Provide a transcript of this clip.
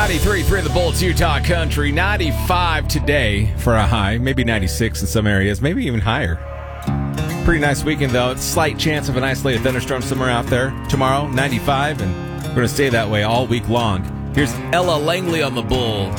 93.3 The Bolts, Utah Country. 95 today for a high. Maybe 96 in some areas. Maybe even higher. Pretty nice weekend, though. Slight chance of an isolated thunderstorm somewhere out there. Tomorrow, 95, and we're going to stay that way all week long. Here's Ella Langley on the Bull.